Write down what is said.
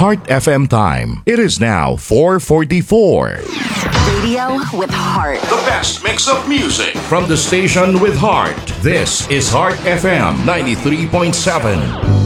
Heart FM time. It is now 4:44. Radio with heart. The best mix of music from the station with heart. This is Heart FM 93.7.